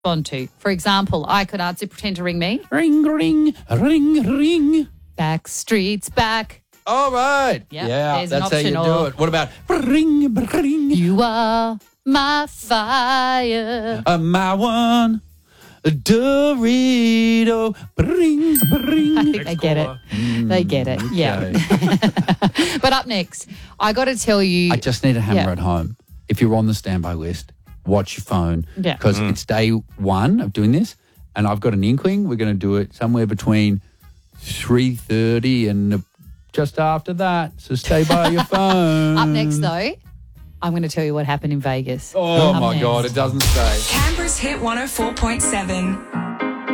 respond to. For example, I could answer Pretend to Ring Me. Ring, ring, ring, ring. Back streets back. All right. Yep, Yeah, there's an that's how you option, do or- it. What about ring, ring? You are my fire. My one Dorito. Bring, bring. I think they get it. They get it. Yeah. But up next, I got to tell you. I just need a hammer Yeah. at home. If you're on the standby list, watch your phone. Yeah. Because it's day one of doing this, and I've got an inkling we're going to do it somewhere between 3:30 and just after that. So stay by your phone. Up next, though, I'm going to tell you what happened in Vegas. Oh, Up my next. God, it doesn't say. Canberra's Hit 104.7.